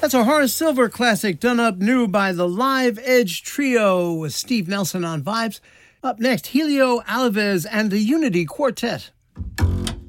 That's a Horace Silver classic done up new by the Live Edge Trio with Steve Nelson on vibes. Up next, Helio Alves and the Unity Quartet.